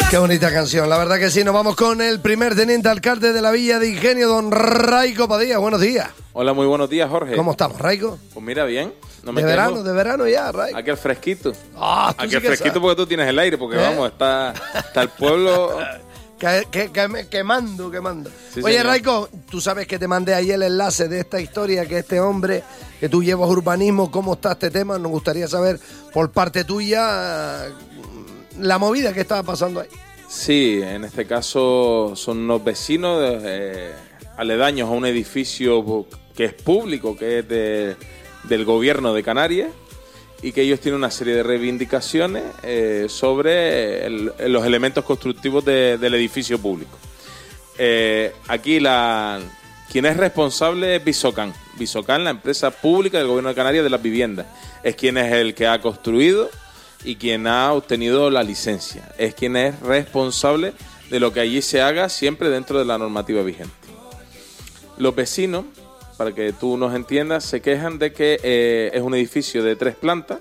Qué bonita canción, la verdad que sí. Nos vamos con el primer teniente alcalde de la Villa de Ingenio, don Raico Padilla. Buenos días. Hola, muy buenos días, Jorge. ¿Cómo estamos, Raico? Pues mira, bien. No me de quejo. verano ya, Raico. Aquí al fresquito. Aquí al fresquito porque tú tienes el aire, porque vamos, está el pueblo... Quemando. Sí, Oye, señor. Raico, tú sabes que te mandé ahí el enlace de esta historia, que este hombre, que tú llevas urbanismo, ¿cómo está este tema? Nos gustaría saber, por parte tuya, la movida que estaba pasando ahí. Sí, en este caso son unos vecinos aledaños a un edificio que es público, que es del gobierno de Canarias, y que ellos tienen una serie de reivindicaciones sobre los elementos constructivos del edificio público. Aquí quien es responsable es Visocan. Visocan, la empresa pública del gobierno de Canarias de las viviendas. Es quien es el que ha construido y quien ha obtenido la licencia. Es quien es responsable de lo que allí se haga, siempre dentro de la normativa vigente. Los vecinos, para que tú nos entiendas, se quejan de que es un edificio de 3 plantas.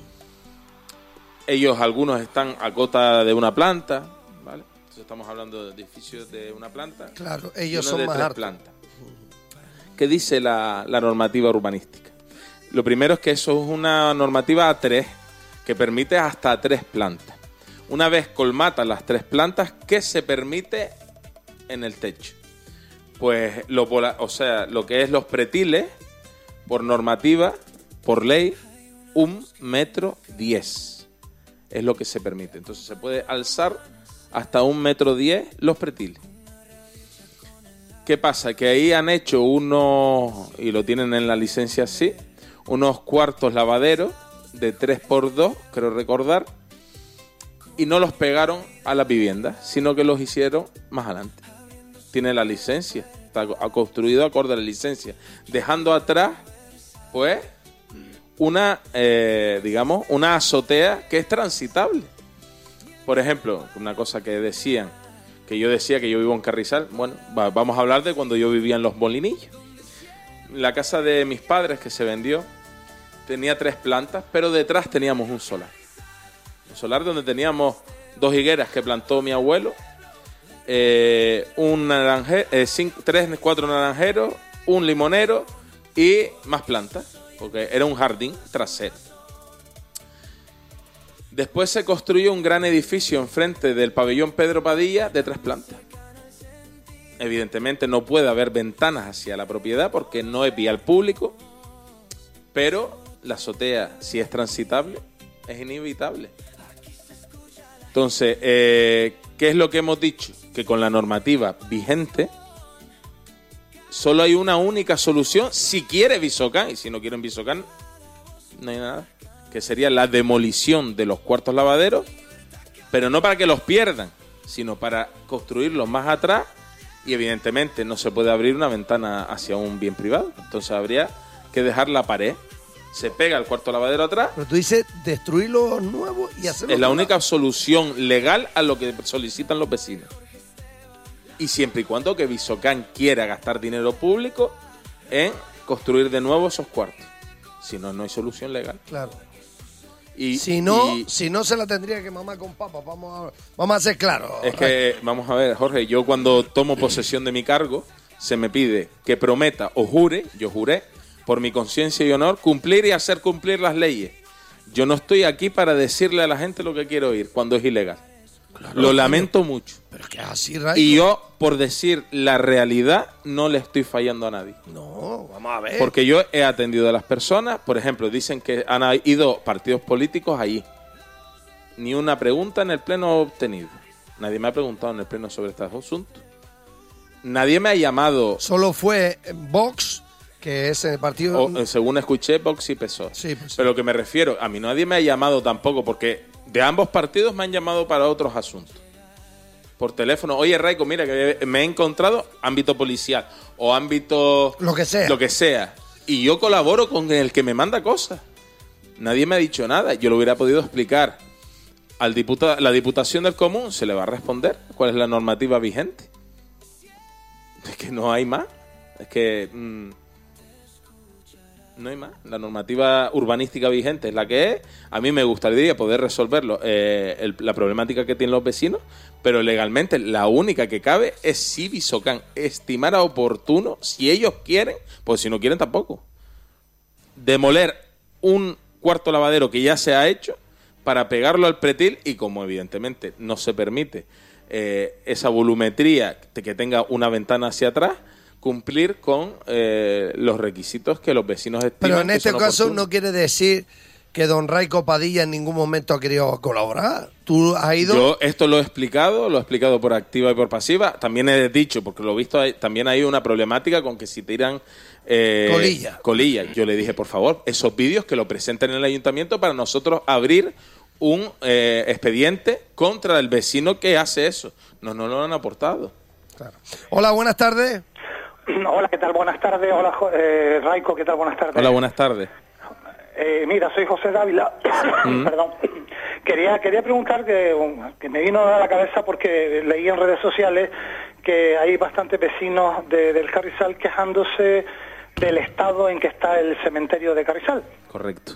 Ellos, algunos están a cota de una planta, ¿vale? Entonces estamos hablando de edificios de una planta. Claro, ellos y uno son de más 3 hartos. plantas. ¿Qué dice la normativa urbanística? Lo primero es que eso es una normativa A3, que permite hasta 3 plantas. Una vez colmatas las 3 plantas, ¿qué se permite en el techo? Pues lo que es los pretiles, por normativa, por ley, 1,10 metros. Es lo que se permite. Entonces se puede alzar hasta 1,10 metros los pretiles. ¿Qué pasa? Que ahí han hecho unos, y lo tienen en la licencia así, unos cuartos lavaderos de 3x2, creo recordar, y no los pegaron a las viviendas, sino que los hicieron más adelante. Tiene la licencia, está construido acorde a la licencia, dejando atrás, pues, una azotea que es transitable. Por ejemplo, una cosa que decían, que yo decía que yo vivo en Carrizal, bueno, vamos a hablar de cuando yo vivía en Los Molinillos. La casa de mis padres que se vendió tenía 3 plantas, pero detrás teníamos un solar. Un solar donde teníamos 2 higueras que plantó mi abuelo, 4 naranjeros, un limonero y más plantas, porque era un jardín trasero. Después se construyó un gran edificio enfrente del pabellón Pedro Padilla de 3 plantas. Evidentemente no puede haber ventanas hacia la propiedad porque no es vial público, pero la azotea, si es transitable, es inevitable. Entonces, ¿qué es lo que hemos dicho? Que con la normativa vigente solo hay una única solución si quiere Visocan, y si no quieren Visocan, no hay nada, que sería la demolición de los cuartos lavaderos, pero no para que los pierdan, sino para construirlos más atrás, y evidentemente no se puede abrir una ventana hacia un bien privado, entonces habría que dejar la pared. Se pega el cuarto lavadero atrás. Pero tú dices destruir los nuevos y hacerlo. Es la nuevo. única solución legal a lo que solicitan los vecinos. Y siempre y cuando que Visocan quiera gastar dinero público en construir de nuevo esos cuartos. Si no, no hay solución legal. Claro. Si no, se la tendría que mamar con papas. Vamos a ser claros. Es que, vamos a ver, Jorge, yo cuando tomo posesión de mi cargo, se me pide que prometa o jure, yo juré, por mi conciencia y honor, cumplir y hacer cumplir las leyes. Yo no estoy aquí para decirle a la gente lo que quiero oír cuando es ilegal. Claro, lo lamento mucho. Pero es que es así, Raico. Y yo, por decir la realidad, no le estoy fallando a nadie. No, vamos a ver. Porque yo he atendido a las personas, por ejemplo, dicen que han ido partidos políticos allí. Ni una pregunta en el pleno he obtenido. Nadie me ha preguntado en el pleno sobre estos asuntos. Nadie me ha llamado. Solo fue Vox, que es el partido... según escuché, Vox y PSOE. Sí, pues sí. Pero lo que me refiero, a mí nadie me ha llamado tampoco, porque de ambos partidos me han llamado para otros asuntos. Por teléfono. Oye, Raico, mira, que me he encontrado ámbito policial o ámbito... Lo que sea. Y yo colaboro con el que me manda cosas. Nadie me ha dicho nada. Yo lo hubiera podido explicar al la Diputación del Común. Se le va a responder cuál es la normativa vigente. Es que no hay más. Es que... No hay más. La normativa urbanística vigente es la que es. A mí me gustaría poder resolverlo, la problemática que tienen los vecinos, pero legalmente la única que cabe es si Visocan estimara oportuno, si ellos quieren, pues si no quieren tampoco, demoler un cuarto lavadero que ya se ha hecho para pegarlo al pretil, y como evidentemente no se permite esa volumetría que tenga una ventana hacia atrás, cumplir con los requisitos que los vecinos estiman. Pero en que este son caso oportunos. no quiere decir que don Raico Padilla en ningún momento ha querido colaborar. ¿Tú has ido? Yo esto lo he explicado por activa y por pasiva. También he dicho, porque lo he visto, también hay una problemática con que si tiran colilla. Yo le dije, por favor, esos vídeos que lo presenten en el ayuntamiento para nosotros abrir un expediente contra el vecino que hace eso. No lo han aportado. Claro. Hola, buenas tardes. Hola, ¿qué tal? Buenas tardes. Hola, Raico, ¿qué tal? Buenas tardes. Hola, buenas tardes. Mira, soy José Dávila. Perdón. Quería preguntar que me vino a la cabeza porque leí en redes sociales que hay bastantes vecinos del Carrizal quejándose del estado en que está el cementerio de Carrizal. Correcto.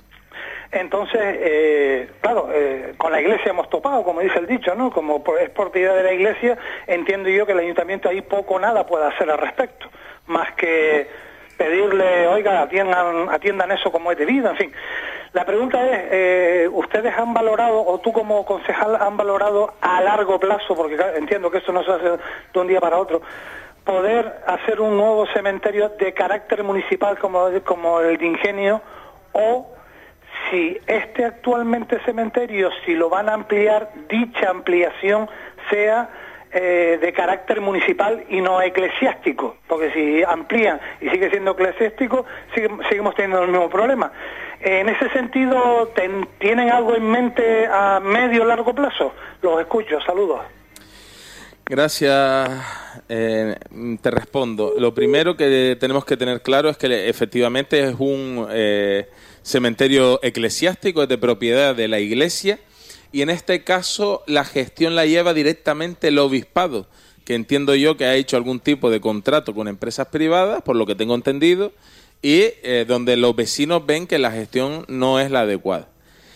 Entonces, claro, con la iglesia hemos topado, como dice el dicho, ¿no? Como es propiedad de la iglesia, entiendo yo que el ayuntamiento ahí poco o nada puede hacer al respecto, más que pedirle, oiga, atiendan eso como es debido, en fin. La pregunta es, ¿ustedes han valorado, o tú como concejal han valorado a largo plazo, porque entiendo que esto no se hace de un día para otro, poder hacer un nuevo cementerio de carácter municipal como el de Ingenio, o si actualmente cementerio, si lo van a ampliar, dicha ampliación sea de carácter municipal y no eclesiástico, porque si amplían y sigue siendo eclesiástico, seguimos teniendo el mismo problema. En ese sentido, ¿tienen algo en mente a medio o largo plazo? Los escucho, saludos. Gracias, te respondo. Lo primero que tenemos que tener claro es que efectivamente es un cementerio eclesiástico, es de propiedad de la Iglesia, y en este caso la gestión la lleva directamente el obispado, que entiendo yo que ha hecho algún tipo de contrato con empresas privadas, por lo que tengo entendido, y donde los vecinos ven que la gestión no es la adecuada.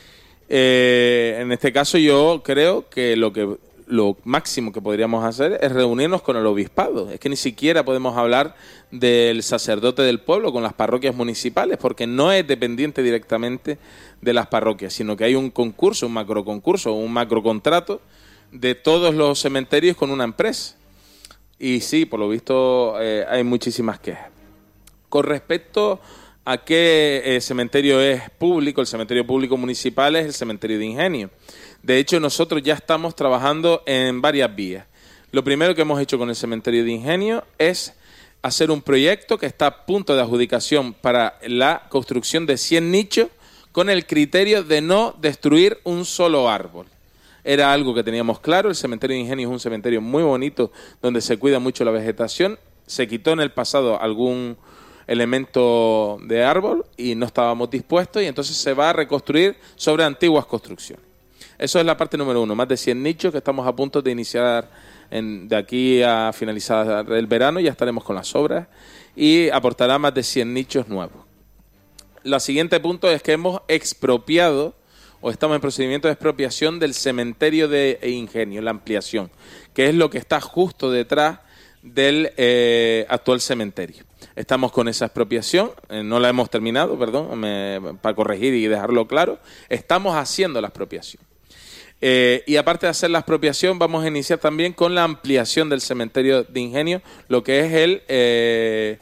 En este caso yo creo que lo máximo que podríamos hacer es reunirnos con el obispado. Es que ni siquiera podemos hablar del sacerdote del pueblo con las parroquias municipales, porque no es dependiente directamente de las parroquias, sino que hay un concurso, un macroconcurso, un macrocontrato de todos los cementerios con una empresa. Y sí, por lo visto hay muchísimas quejas. Con respecto a qué cementerio es público, el cementerio público municipal es el cementerio de Ingenio. De hecho, nosotros ya estamos trabajando en varias vías. Lo primero que hemos hecho con el cementerio de Ingenio es hacer un proyecto que está a punto de adjudicación para la construcción de 100 nichos con el criterio de no destruir un solo árbol. Era algo que teníamos claro. El cementerio de Ingenio es un cementerio muy bonito donde se cuida mucho la vegetación. Se quitó en el pasado algún elemento de árbol y no estábamos dispuestos, y entonces se va a reconstruir sobre antiguas construcciones. Eso es la parte número 1, más de 100 nichos que estamos a punto de iniciar de aquí a finalizar el verano, ya estaremos con las obras y aportará más de 100 nichos nuevos. El siguiente punto es que hemos expropiado o estamos en procedimiento de expropiación del cementerio de Ingenio, la ampliación, que es lo que está justo detrás del actual cementerio. Estamos con esa expropiación, no la hemos terminado, para corregir y dejarlo claro, estamos haciendo la expropiación. Y aparte de hacer la expropiación, vamos a iniciar también con la ampliación del cementerio de Ingenio, lo que es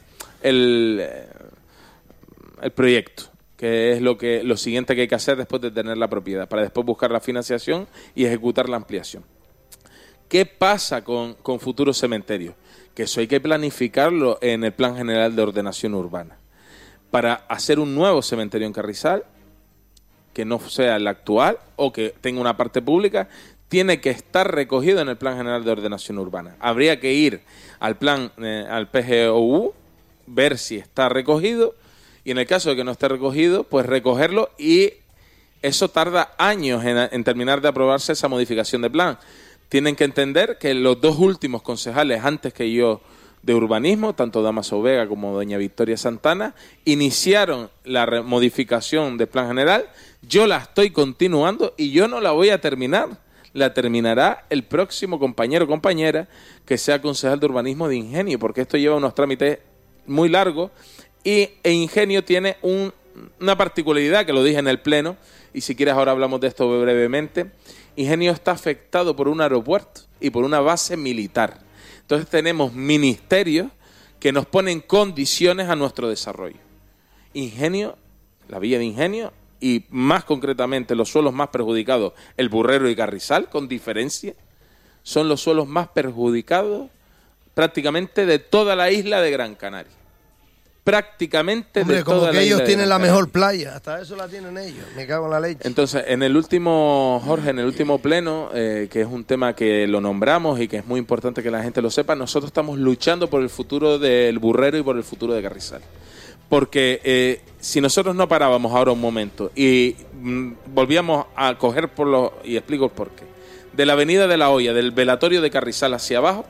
el proyecto, que es lo siguiente que hay que hacer después de tener la propiedad, para después buscar la financiación y ejecutar la ampliación. ¿Qué pasa con futuros cementerios? Que eso hay que planificarlo en el Plan General de Ordenación Urbana. Para hacer un nuevo cementerio en Carrizal, que no sea el actual o que tenga una parte pública, tiene que estar recogido en el Plan General de Ordenación Urbana. Habría que ir al PGOU, ver si está recogido, y en el caso de que no esté recogido, pues recogerlo, y eso tarda años en terminar de aprobarse esa modificación de plan. Tienen que entender que los dos últimos concejales antes que yo de urbanismo, tanto Dámaso Vega como doña Victoria Santana, iniciaron la modificación del plan general. Yo la estoy continuando y yo no la voy a terminar. La terminará el próximo compañero o compañera que sea concejal de urbanismo de Ingenio, porque esto lleva unos trámites muy largos e Ingenio tiene una particularidad que lo dije en el pleno, y si quieres ahora hablamos de esto brevemente. Ingenio está afectado por un aeropuerto y por una base militar. Entonces tenemos ministerios que nos ponen condiciones a nuestro desarrollo. Ingenio, la villa de Ingenio, y más concretamente los suelos más perjudicados, el Burrero y Carrizal, con diferencia, son los suelos más perjudicados prácticamente de toda la isla de Gran Canaria. Prácticamente de toda la isla. Como que ellos tienen la mejor playa, hasta eso la tienen ellos, me cago en la leche. Entonces, en el último, Jorge, en el último pleno, que es un tema que lo nombramos y que es muy importante que la gente lo sepa, nosotros estamos luchando por el futuro del Burrero y por el futuro de Carrizal. Porque si nosotros no parábamos ahora un momento y volvíamos a coger y explico el porqué, de la avenida de la Hoya, del velatorio de Carrizal hacia abajo,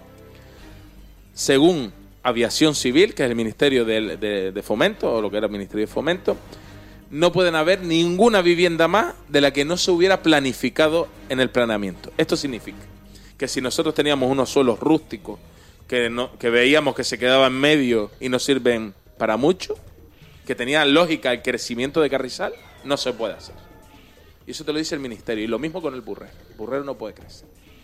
según Aviación Civil, que es el Ministerio de Fomento, o lo que era el Ministerio de Fomento, no pueden haber ninguna vivienda más de la que no se hubiera planificado en el planeamiento. Esto significa que si nosotros teníamos unos suelos rústicos que veíamos que se quedaban en medio y no sirven para mucho, que tenía lógica el crecimiento de Carrizal, no se puede hacer. Y eso te lo dice el Ministerio. Y lo mismo con el Burrero. El Burrero no puede crecer.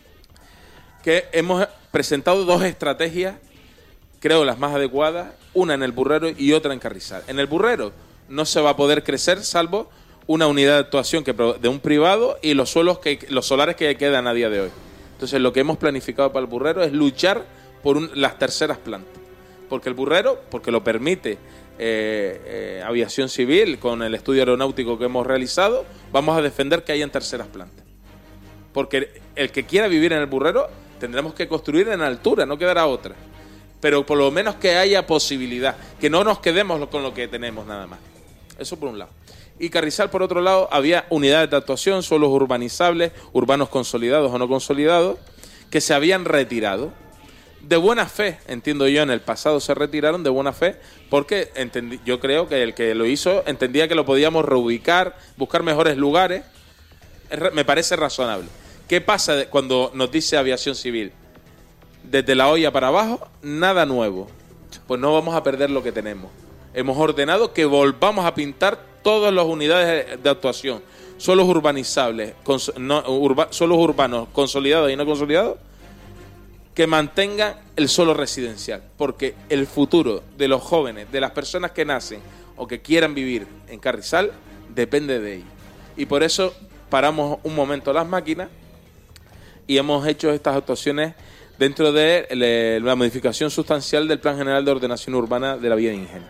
Que hemos presentado dos estrategias, creo las más adecuadas, una en el Burrero y otra en Carrizal. En el Burrero no se va a poder crecer salvo una unidad de actuación de un privado y los solares que quedan a día de hoy. Entonces lo que hemos planificado para el Burrero es luchar por las terceras plantas. Porque el Burrero, porque lo permite Aviación Civil con el estudio aeronáutico que hemos realizado, vamos a defender que hayan terceras plantas. Porque el que quiera vivir en el Burrero tendremos que construir en altura, no quedará otra. Pero por lo menos que haya posibilidad, que no nos quedemos con lo que tenemos nada más. Eso por un lado. Y Carrizal, por otro lado, había unidades de actuación, suelos urbanizables, urbanos consolidados o no consolidados, que se habían retirado. De buena fe, entiendo yo, en el pasado se retiraron de buena fe, porque yo creo que el que lo hizo entendía que lo podíamos reubicar, buscar mejores lugares. Me parece razonable. ¿Qué pasa cuando nos dice Aviación Civil? Desde la Hoya para abajo, nada nuevo. Pues no vamos a perder lo que tenemos. Hemos ordenado que volvamos a pintar todas las unidades de actuación, suelos urbanizables, suelos urbanos consolidados y no consolidados, que mantengan el suelo residencial, porque el futuro de los jóvenes, de las personas que nacen o que quieran vivir en Carrizal, depende de ellos. Y por eso paramos un momento las máquinas y hemos hecho estas actuaciones dentro de la modificación sustancial del Plan General de Ordenación Urbana de la Villa de Ingenio.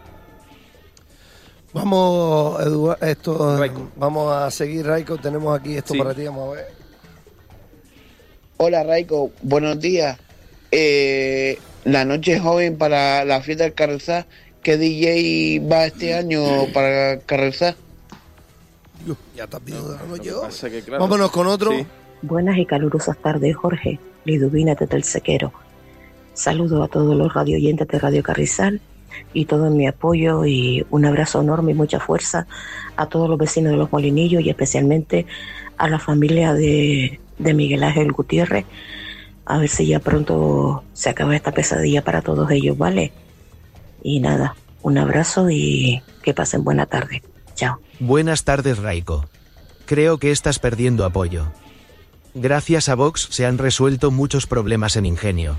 Vamos, vamos a seguir, Raico. Tenemos aquí esto para ti, vamos a ver. Hola, Raico, buenos días. La noche joven para la fiesta del Carrizal. ¿Qué DJ va este año para Carrizal? Ya está pidiendo la noche joven. Claro, vámonos con otro. Sí. Buenas y calurosas tardes, Jorge. Liduvina desde el Sequero. Saludos a todos los radio oyentes de Radio Carrizal y todo mi apoyo y un abrazo enorme y mucha fuerza a todos los vecinos de Los Molinillos y especialmente a la familia de Miguel Ángel Gutiérrez. A ver si ya pronto se acaba esta pesadilla para todos ellos, ¿vale? Y nada, un abrazo y que pasen buena tarde. Chao. Buenas tardes, Raico. Creo que estás perdiendo apoyo. Gracias a Vox se han resuelto muchos problemas en Ingenio.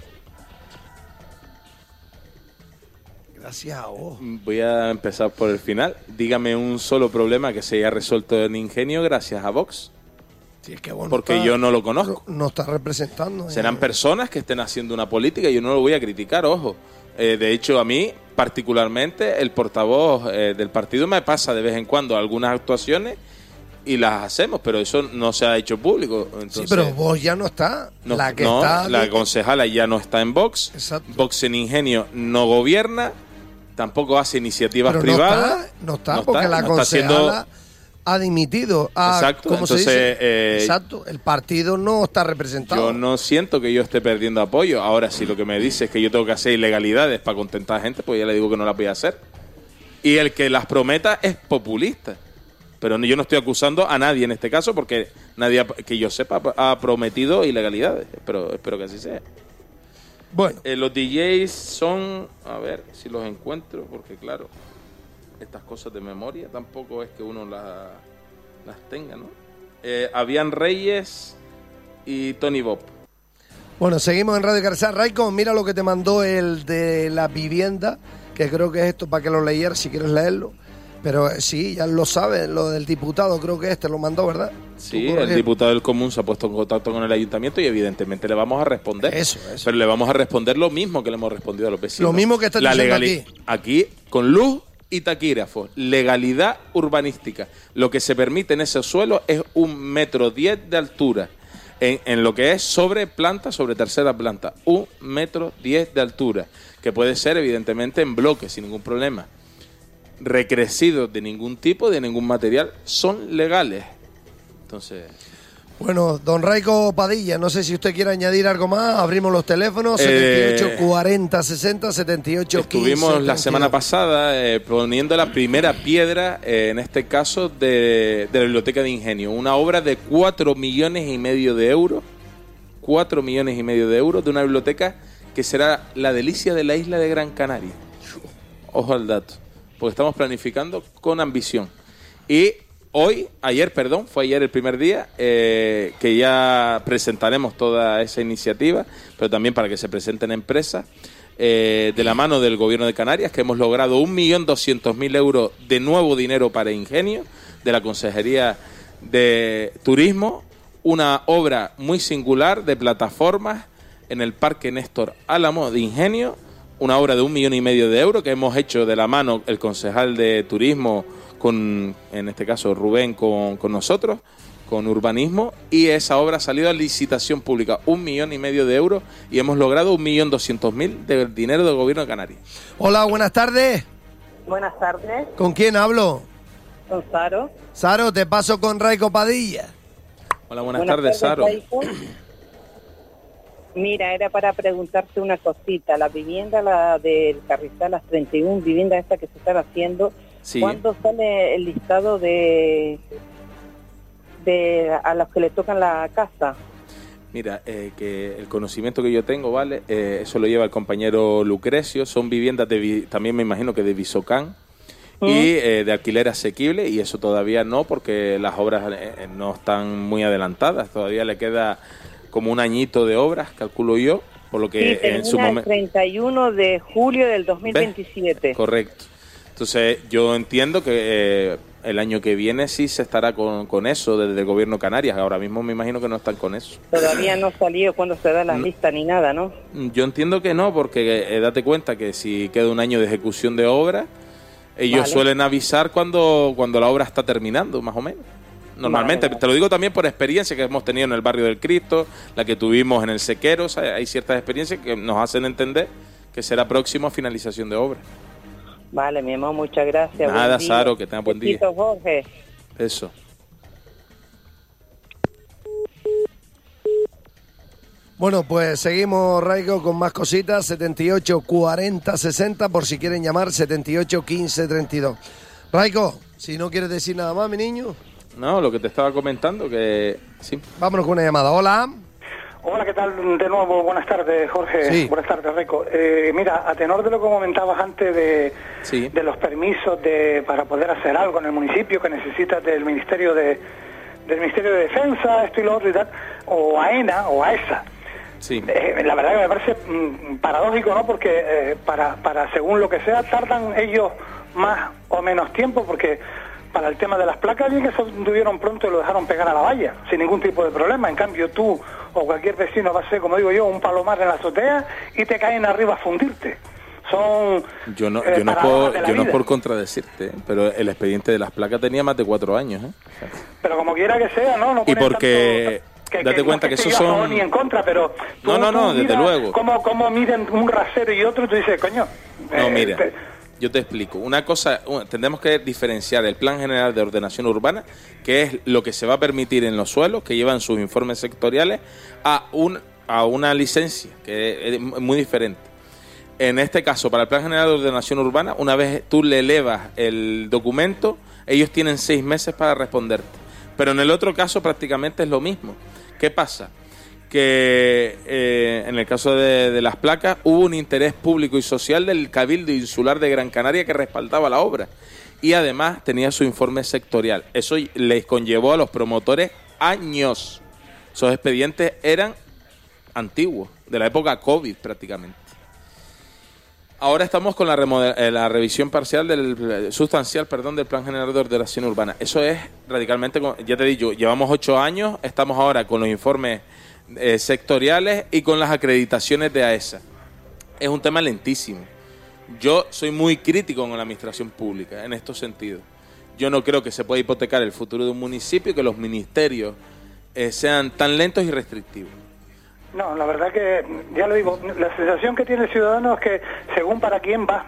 Gracias a vos. Voy a empezar por el final. Dígame un solo problema que se haya resuelto en Ingenio gracias a Vox. Sí, es que vos porque yo no lo conozco. No está representando. Serán personas que estén haciendo una política y yo no lo voy a criticar, ojo. De hecho, a mí, particularmente, el portavoz del partido me pasa de vez en cuando algunas actuaciones y las hacemos, pero eso no se ha hecho público. Entonces, sí, pero Vox ya no está. La concejala ya no está en Vox. Exacto. Vox en Ingenio no gobierna, tampoco hace iniciativas pero privadas. No está porque la concejala ha dimitido. Exacto, ¿cómo entonces, se dice? Exacto, el partido no está representado. Yo no siento que yo esté perdiendo apoyo. Ahora, si lo que me dice es que yo tengo que hacer ilegalidades para contentar a gente, pues ya le digo que no las voy a hacer. Y el que las prometa es populista. Pero yo no estoy acusando a nadie en este caso, porque nadie, que yo sepa, ha prometido ilegalidades. Pero espero que así sea. Bueno. Los DJs son... A ver si los encuentro, porque claro, estas cosas de memoria tampoco es que uno las tenga, ¿no? Habían Reyes y Tony Bob. Bueno, seguimos en Radio Carrizal. Raico, mira lo que te mandó el de la vivienda, que creo que es esto para que lo leyeras si quieres leerlo. Pero sí, ya lo sabes, lo del diputado, creo que lo mandó, ¿verdad? Sí, el diputado del Común se ha puesto en contacto con el ayuntamiento y evidentemente le vamos a responder. Eso. Pero le vamos a responder lo mismo que le hemos respondido a los vecinos. Lo mismo que está diciendo aquí. Aquí, con luz y taquígrafos, legalidad urbanística. Lo que se permite en ese suelo es 1,10 metros de altura. En lo que es sobre tercera planta. 1,10 metros de altura. Que puede ser, evidentemente, en bloque, sin ningún problema. Recrecidos de ningún tipo, de ningún material, son legales. Entonces... Bueno, don Raico Padilla, no sé si usted quiere añadir algo más. Abrimos los teléfonos, 78 40 60, 78 15 Estuvimos 32. la semana pasada poniendo la primera piedra, en este caso, de la Biblioteca de Ingenio. Una obra de 4,5 millones de euros. 4,5 millones de euros de una biblioteca que será la delicia de la isla de Gran Canaria. Ojo al dato, porque estamos planificando con ambición. Y fue ayer el primer día, que ya presentaremos toda esa iniciativa, pero también para que se presenten empresas, de la mano del Gobierno de Canarias, que hemos logrado 1.200.000 euros de nuevo dinero para Ingenio, de la Consejería de Turismo, una obra muy singular de plataformas en el Parque Néstor Álamo de Ingenio, una obra de 1,5 millones de euros que hemos hecho de la mano el concejal de Turismo, en este caso Rubén, con nosotros, con urbanismo, y esa obra ha salido a licitación pública, 1,5 millones de euros, y hemos logrado 1.200.000 del dinero del Gobierno de Canarias. Hola, buenas tardes. Buenas tardes. ¿Con quién hablo? Con Saro. Saro, te paso con Raico Padilla. Hola, buenas tardes, Saro. Mira, era para preguntarte una cosita. La vivienda, la del Carrizal, las 31 viviendas estas que se están haciendo, sí. ¿Cuándo sale el listado de a los que le tocan la casa? Mira, que el conocimiento que yo tengo, ¿vale? Eso lo lleva el compañero Lucrecio. Son viviendas también me imagino que de Visocán y de alquiler asequible, y eso todavía no, porque las obras no están muy adelantadas. Todavía le queda como un añito de obras, calculo yo, por lo que sí, en su momento... el 31 de julio del 2027. ¿Ves? Correcto. Entonces, yo entiendo que el año que viene sí se estará con eso desde el Gobierno de Canarias. Ahora mismo me imagino que no están con eso. Todavía no ha salido cuando se da la lista ni nada, ¿no? Yo entiendo que no, porque date cuenta que si queda un año de ejecución de obra, ellos suelen avisar cuando la obra está terminando, más o menos. Normalmente, te lo digo también por experiencia que hemos tenido en el barrio del Cristo, la que tuvimos en el Sequero. O sea, hay ciertas experiencias que nos hacen entender que será próximo a finalización de obra. Vale, mi amor, muchas gracias. Nada, Saro, que tenga buen día. Jorge. Eso. Bueno, pues seguimos, Raico, con más cositas. 78 40 60, por si quieren llamar, 78 15 32. Raico, si no quieres decir nada más, mi niño. No, lo que te estaba comentando, que sí. Vámonos con una llamada. Hola. Hola, ¿qué tal? De nuevo, buenas tardes, Jorge. Sí. Buenas tardes, Rico. Mira, a tenor de lo que comentabas antes de los permisos para poder hacer algo en el municipio que necesitas del Ministerio de Defensa, esto y lo otro y tal, o AENA o AESA. Sí. La verdad que me parece paradójico, ¿no? Porque para según lo que sea, tardan ellos más o menos tiempo, porque para el tema de las placas, bien que se tuvieron pronto y lo dejaron pegar a la valla, sin ningún tipo de problema. En cambio, tú o cualquier vecino va a ser, como digo yo, un palomar en la azotea y te caen arriba a fundirte. Yo no es por contradecirte, pero el expediente de las placas tenía más de 4 años. Pero como quiera que sea, ¿no? Y porque... date cuenta que esos son... ni en contra, pero... No, desde luego. Cómo miden un rasero y otro, tú dices, coño... No, mira... yo te explico. Una cosa, tendremos que diferenciar el Plan General de Ordenación Urbana, que es lo que se va a permitir en los suelos, que llevan sus informes sectoriales, a una licencia, que es muy diferente. En este caso, para el Plan General de Ordenación Urbana, una vez tú le elevas el documento, ellos tienen 6 meses para responderte. Pero en el otro caso prácticamente es lo mismo. ¿Qué pasa? Que en el caso de las placas hubo un interés público y social del Cabildo Insular de Gran Canaria que respaldaba la obra y además tenía su informe sectorial. Eso les conllevó a los promotores años. Esos expedientes eran antiguos, de la época COVID prácticamente. Ahora estamos con la revisión sustancial del Plan General de Ordenación Urbana. Eso es radicalmente, ya te digo, llevamos 8 años, estamos ahora con los informes sectoriales y con las acreditaciones de AESA. Es un tema lentísimo. Yo soy muy crítico con la administración pública en estos sentidos. Yo no creo que se pueda hipotecar el futuro de un municipio y que los ministerios sean tan lentos y restrictivos. No, la verdad que, ya lo digo, la sensación que tiene el ciudadano es que según para quién va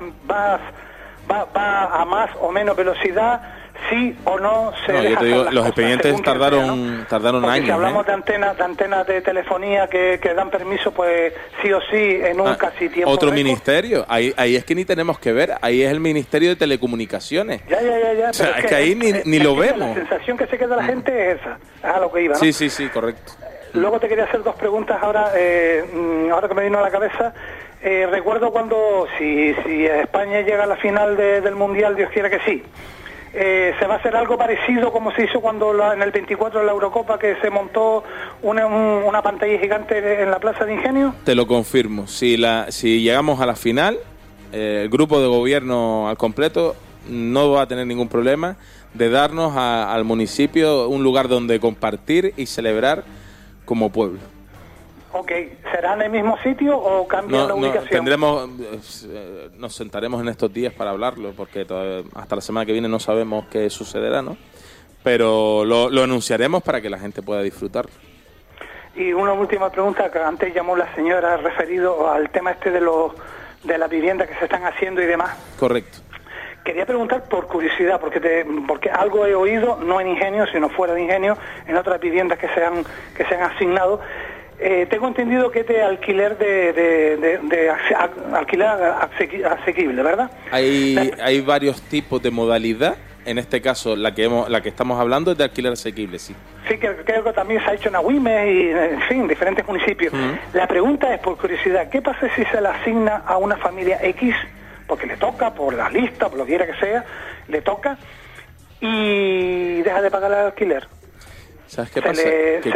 a más o menos velocidad, sí o no se deja. Yo te digo, los expedientes tardaron años. Si hablamos de antenas de telefonía que dan permiso, pues sí o sí en un casi tiempo. Otro ministerio, ahí es que ni tenemos que ver, ahí es el Ministerio de Telecomunicaciones. Ya. O sea, es que ahí ni lo vemos. La sensación que se queda la gente es esa, es a lo que iba, ¿no? Sí, correcto. Luego te quería hacer 2 preguntas ahora que me vino a la cabeza. Recuerdo cuando, si España llega a la final del Mundial, Dios quiera que sí, ¿se va a hacer algo parecido como se hizo cuando en el 24 de la Eurocopa, que se montó una pantalla gigante en la Plaza de Ingenio? Te lo confirmo. Si llegamos a la final, el grupo de gobierno al completo no va a tener ningún problema de darnos al municipio un lugar donde compartir y celebrar como pueblo. Ok, ¿será en el mismo sitio o cambia la ubicación? Nos sentaremos en estos días para hablarlo, porque hasta la semana que viene no sabemos qué sucederá, ¿no? Pero lo anunciaremos para que la gente pueda disfrutarlo. Y una última pregunta, que antes llamó la señora referido al tema de las viviendas que se están haciendo y demás. Correcto. Quería preguntar por curiosidad, porque algo he oído, no en Ingenio, sino fuera de Ingenio, en otras viviendas que se han asignado. Tengo entendido que es de alquiler alquiler asequible, ¿verdad? Hay varios tipos de modalidad. En este caso, la que estamos hablando es de alquiler asequible, sí. Sí, creo que también se ha hecho en Agüimes y, en fin, diferentes municipios. La pregunta es, por curiosidad, ¿qué pasa si se la asigna a una familia X? Porque le toca, por la lista, por lo que quiera que sea, le toca y deja de pagar el alquiler. ¿Sabes qué pasa?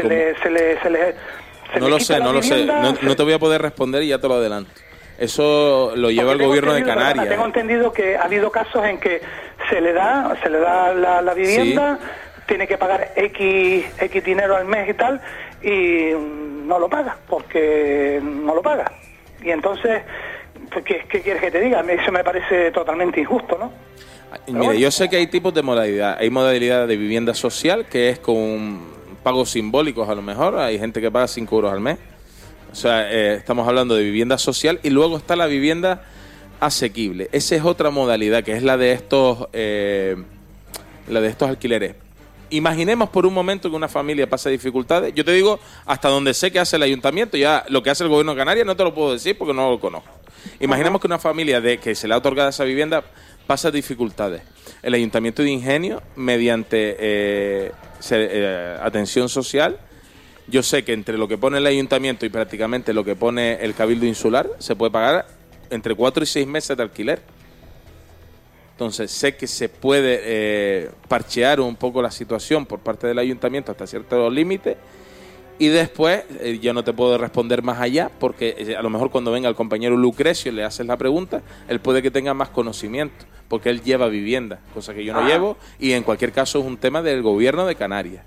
No lo sé. No te voy a poder responder y ya te lo adelanto. Eso lo lleva el gobierno de Canarias. Tengo entendido que ha habido casos en que se le da la vivienda, sí, tiene que pagar X dinero al mes y tal, y no lo paga, porque no lo paga. Y entonces, ¿qué quieres que te diga? Eso me parece totalmente injusto, ¿no? Mira, yo sé que hay tipos de modalidad. Hay modalidad de vivienda social, que es con pagos simbólicos a lo mejor. Hay gente que paga 5 euros al mes. O sea, estamos hablando de vivienda social. Y luego está la vivienda asequible. Esa es otra modalidad, que es la de estos alquileres. Imaginemos por un momento que una familia pasa dificultades. Yo te digo hasta donde sé que hace el ayuntamiento. Ya lo que hace el gobierno de Canarias no te lo puedo decir porque no lo conozco. Imaginemos que una familia que se le ha otorgado esa vivienda pasa dificultades. El Ayuntamiento de Ingenio, mediante atención social, yo sé que entre lo que pone el Ayuntamiento y prácticamente lo que pone el Cabildo Insular, se puede pagar entre 4 y 6 meses de alquiler. Entonces sé que se puede parchear un poco la situación por parte del Ayuntamiento hasta ciertos límites. Y después, yo no te puedo responder más allá, porque a lo mejor cuando venga el compañero Lucrecio y le haces la pregunta, él puede que tenga más conocimiento, porque él lleva vivienda, cosa que yo no llevo, y en cualquier caso es un tema del gobierno de Canarias.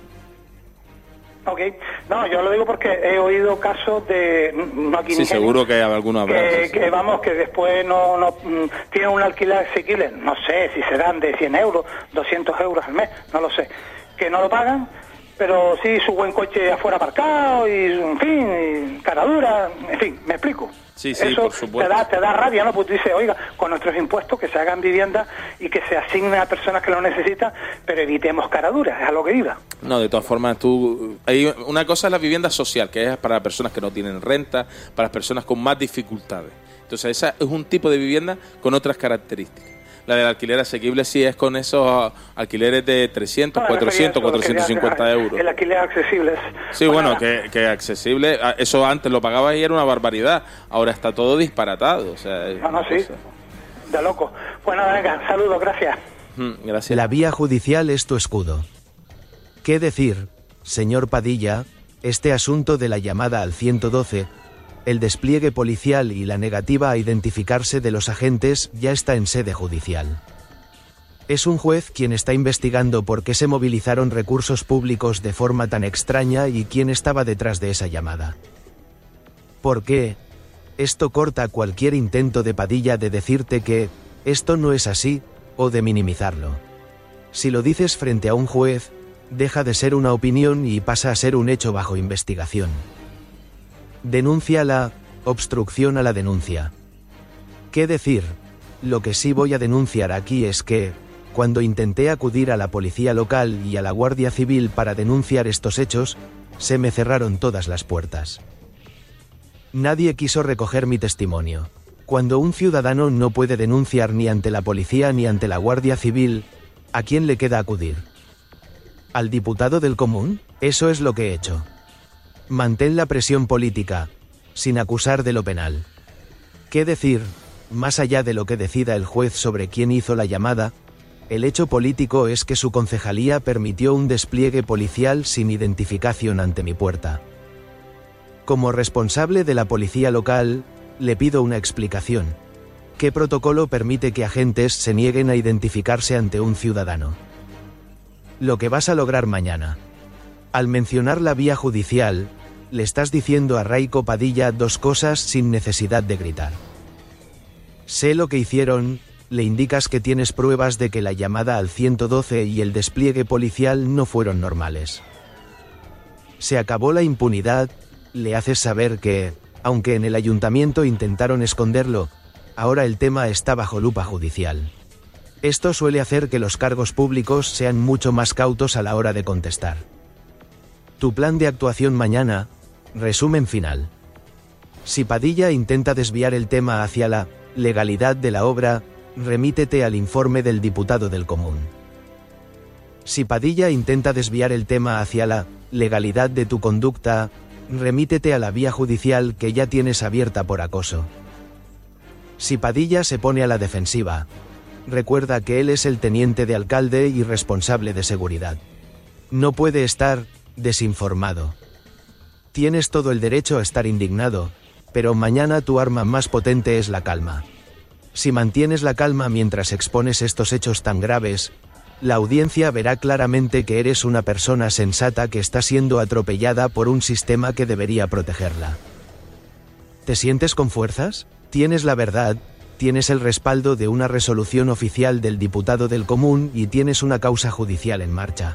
Ok, no, yo lo digo porque he oído casos de... No aquí sí, seguro que algunos habrá. Que después no tienen un alquiler asequible, no sé si serán de 100 euros, 200 euros al mes, no lo sé, que no lo pagan, pero sí su buen coche afuera aparcado y, en fin, cara dura, en fin, me explico. Sí, eso por supuesto. Te da rabia, ¿no? Porque tú dices, oiga, con nuestros impuestos que se hagan viviendas y que se asignen a personas que lo necesitan, pero evitemos caraduras, es a lo que iba. No, de todas formas, hay una cosa es la vivienda social, que es para las personas que no tienen renta, para las personas con más dificultades. Entonces, esa es un tipo de vivienda con otras características. La del alquiler asequible sí es con esos alquileres de 300, 400, 450 euros. El alquiler accesible es... Sí, bueno, que accesible, eso antes lo pagabas y era una barbaridad. Ahora está todo disparatado. O sea, sí, de loco. Bueno, venga, saludos, gracias. Gracias. La vía judicial es tu escudo. ¿Qué decir, señor Padilla? Este asunto de la llamada al 112... El despliegue policial y la negativa a identificarse de los agentes ya está en sede judicial. Es un juez quien está investigando por qué se movilizaron recursos públicos de forma tan extraña y quién estaba detrás de esa llamada. ¿Por qué? Esto corta cualquier intento de Padilla de decirte que esto no es así o de minimizarlo. Si lo dices frente a un juez, deja de ser una opinión y pasa a ser un hecho bajo investigación. Denuncia la obstrucción a la denuncia. ¿Qué decir? Lo que sí voy a denunciar aquí es que, cuando intenté acudir a la policía local y a la Guardia Civil para denunciar estos hechos, se me cerraron todas las puertas. Nadie quiso recoger mi testimonio. Cuando un ciudadano no puede denunciar ni ante la policía ni ante la Guardia Civil, ¿a quién le queda acudir? ¿Al diputado del común? Eso es lo que he hecho. Mantén la presión política, sin acusar de lo penal. ¿Qué decir? Más allá de lo que decida el juez sobre quién hizo la llamada, el hecho político es que su concejalía permitió un despliegue policial sin identificación ante mi puerta. Como responsable de la policía local, le pido una explicación. ¿Qué protocolo permite que agentes se nieguen a identificarse ante un ciudadano? Lo que vas a lograr mañana. Al mencionar la vía judicial, le estás diciendo a Raico Padilla dos cosas sin necesidad de gritar. Sé lo que hicieron, le indicas que tienes pruebas de que la llamada al 112 y el despliegue policial no fueron normales. Se acabó la impunidad, le haces saber que, aunque en el ayuntamiento intentaron esconderlo, ahora el tema está bajo lupa judicial. Esto suele hacer que los cargos públicos sean mucho más cautos a la hora de contestar. Tu plan de actuación mañana, resumen final. Si Padilla intenta desviar el tema hacia la legalidad de la obra, remítete al informe del diputado del común. Si Padilla intenta desviar el tema hacia la legalidad de tu conducta, remítete a la vía judicial que ya tienes abierta por acoso. Si Padilla se pone a la defensiva, recuerda que él es el teniente de alcalde y responsable de seguridad. No puede estar desinformado. Tienes todo el derecho a estar indignado, pero mañana tu arma más potente es la calma. Si mantienes la calma mientras expones estos hechos tan graves, la audiencia verá claramente que eres una persona sensata que está siendo atropellada por un sistema que debería protegerla. ¿Te sientes con fuerzas? Tienes la verdad, tienes el respaldo de una resolución oficial del diputado del común y tienes una causa judicial en marcha.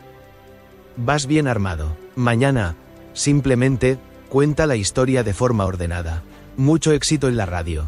Vas bien armado. Mañana, simplemente, cuenta la historia de forma ordenada. Mucho éxito en la radio.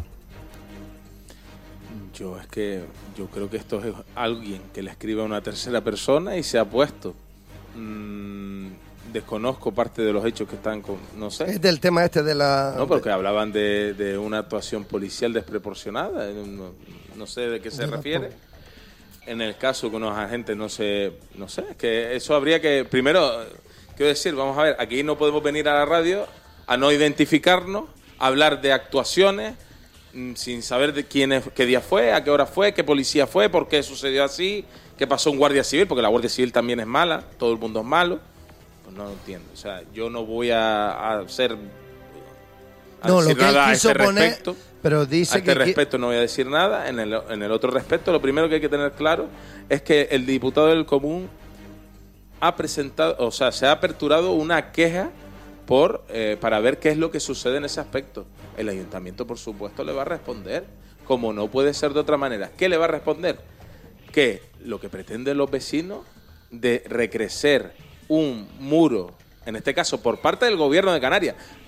Yo creo que esto es alguien que le escribe a una tercera persona y se ha puesto. Desconozco parte de los hechos que están con... No sé. Es del tema este de la... No, porque hablaban de una actuación policial desproporcionada. No sé de qué se refiere. En el caso con unos agentes, no sé, que eso habría que... Primero, quiero decir, vamos a ver, aquí no podemos venir a la radio a no identificarnos, a hablar de actuaciones sin saber de quién es, qué día fue, a qué hora fue, qué policía fue, por qué sucedió así, qué pasó en Guardia Civil, porque la Guardia Civil también es mala, todo el mundo es malo. Pues no lo entiendo. O sea, yo no voy a hacer... No, lo que él quiso poner... Pero dice a este respecto no voy a decir nada. En el otro respecto, lo primero que hay que tener claro es que el diputado del común ha presentado, o sea, se ha aperturado una queja para ver qué es lo que sucede en ese aspecto. El ayuntamiento, por supuesto, le va a responder, como no puede ser de otra manera. ¿Qué le va a responder? Que lo que pretenden los vecinos de recrecer un muro, en este caso por parte del gobierno de Canarias,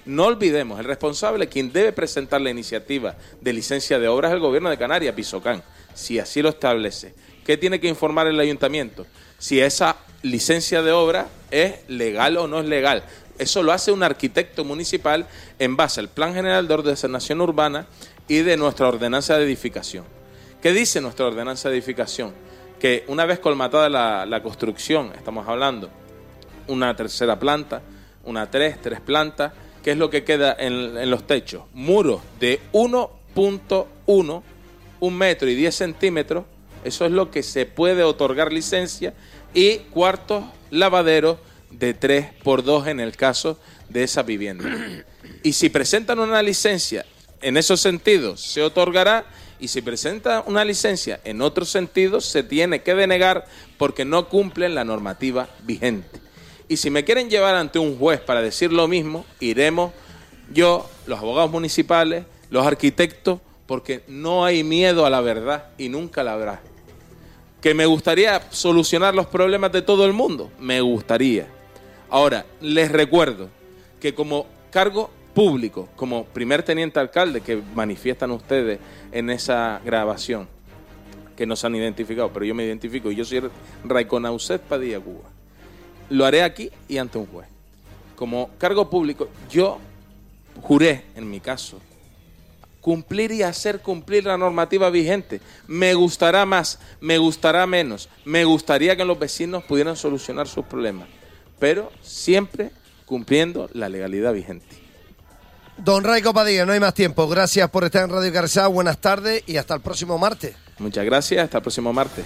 No olvidemos, el responsable, quien debe presentar la iniciativa de licencia de obra es el Gobierno de Canarias, Pisocán, si así lo establece. ¿Qué tiene que informar el ayuntamiento? Si esa licencia de obra es legal o no es legal. Eso lo hace un arquitecto municipal en base al Plan General de Ordenación Urbana y de nuestra ordenanza de edificación. ¿Qué dice nuestra ordenanza de edificación? Que una vez colmatada la construcción, estamos hablando una tercera planta, una tres plantas, ¿qué es lo que queda en los techos? Muros de 1.1, 1 metro y 10 centímetros, eso es lo que se puede otorgar licencia, y cuartos lavaderos de 3x2 en el caso de esa vivienda. Y si presentan una licencia en esos sentidos, se otorgará, y si presentan una licencia en otros sentidos, se tiene que denegar porque no cumplen la normativa vigente. Y si me quieren llevar ante un juez para decir lo mismo, iremos yo, los abogados municipales, los arquitectos, porque no hay miedo a la verdad y nunca la habrá. ¿Que me gustaría solucionar los problemas de todo el mundo? Me gustaría. Ahora, les recuerdo que como cargo público, como primer teniente alcalde que manifiestan ustedes en esa grabación, que no se han identificado, pero yo me identifico, y yo soy Raiconauset Padilla Cuba. Lo haré aquí y ante un juez. Como cargo público, yo juré, en mi caso, cumplir y hacer cumplir la normativa vigente. Me gustará más, me gustará menos, me gustaría que los vecinos pudieran solucionar sus problemas, pero siempre cumpliendo la legalidad vigente. Don Raico Padilla, no hay más tiempo. Gracias por estar en Radio Carrizal. Buenas tardes y hasta el próximo martes. Muchas gracias, hasta el próximo martes.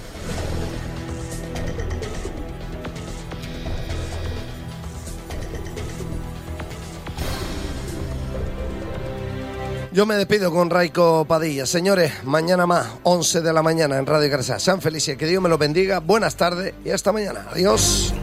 Yo me despido con Raico Padilla. Señores, mañana más, 11 de la mañana en Radio Carrizal. Sean felices, que Dios me los bendiga. Buenas tardes y hasta mañana. Adiós.